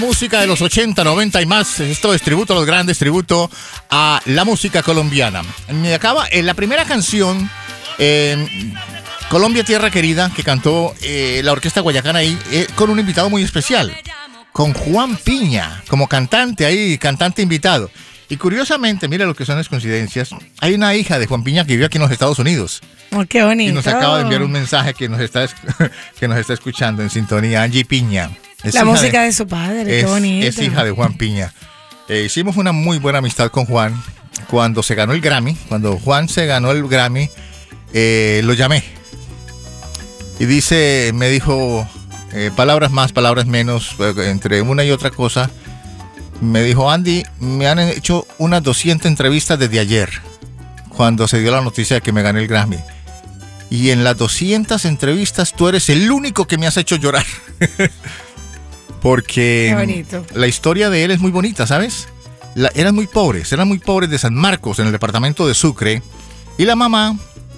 Música de los 80, 90 y más. Esto es tributo a los grandes, tributo a la música colombiana. Me acaba la primera canción, Colombia Tierra Querida, que cantó la Orquesta Guayacán ahí, con un invitado muy especial, con Juan Piña, como cantante ahí, cantante invitado. Y curiosamente, mira lo que son las coincidencias, hay una hija de Juan Piña que vive aquí en los Estados Unidos. Oh, qué bonito. Y nos acaba de enviar un mensaje que nos está escuchando en sintonía, Angie Piña. La música de su padre, qué bonito. Es hija de Juan Piña. Hicimos una muy buena amistad con Juan cuando se ganó el Grammy. Cuando Juan se ganó el Grammy, lo llamé. Y me dijo palabras más, palabras menos, entre una y otra cosa. Me dijo, Andy, me han hecho unas 200 entrevistas desde ayer, cuando se dio la noticia de que me gané el Grammy. Y en las 200 entrevistas tú eres el único que me has hecho llorar. Porque la historia de él es muy bonita, ¿sabes? Eran muy pobres de San Marcos, en el departamento de Sucre. Y la mamá,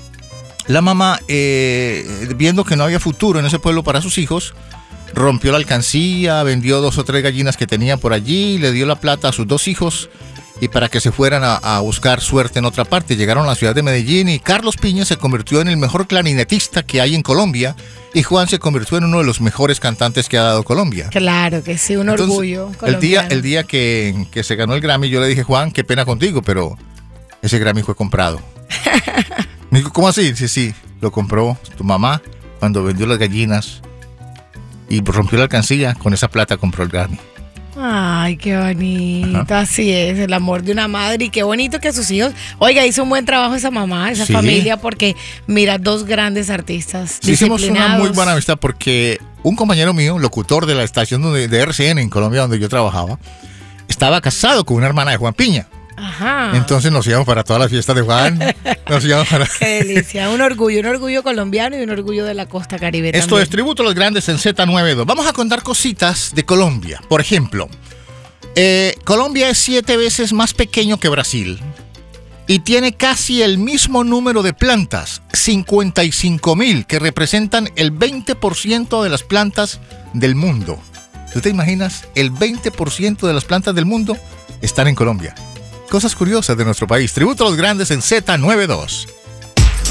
viendo que no había futuro en ese pueblo para sus hijos, rompió la alcancía, vendió 2 o 3 gallinas que tenía por allí, le dio la plata a sus 2 hijos y para que se fueran a buscar suerte en otra parte. Llegaron a la ciudad de Medellín y Carlos Piña se convirtió en el mejor clarinetista que hay en Colombia y Juan se convirtió en uno de los mejores cantantes que ha dado Colombia. Claro que sí, orgullo colombiano. El día que se ganó el Grammy, yo le dije, Juan, qué pena contigo, pero ese Grammy fue comprado. Me dijo, ¿cómo así? Sí, lo compró tu mamá cuando vendió las gallinas y rompió la alcancía, con esa plata compró el Grammy. Ay, qué bonito. Ajá. Así es, el amor de una madre. Y qué bonito que sus hijos, oiga, hizo un buen trabajo esa mamá, esa familia, porque mira, 2 grandes artistas. Sí, hicimos una muy buena amistad porque un compañero mío, locutor de la estación de RCN en Colombia donde yo trabajaba, estaba casado con una hermana de Juan Piña. Ajá. Entonces nos íbamos para todas las fiestas de Juan. Qué delicia, un orgullo colombiano y un orgullo de la costa caribe. Esto también. Es tributo a los grandes en Z92. Vamos a contar cositas de Colombia. Por ejemplo, Colombia es 7 veces más pequeño que Brasil y tiene casi el mismo número de plantas, 55,000, que representan el 20% de las plantas del mundo. ¿Tú te imaginas? El 20% de las plantas del mundo están en Colombia. Cosas curiosas de nuestro país. Tributo a los grandes en Z92.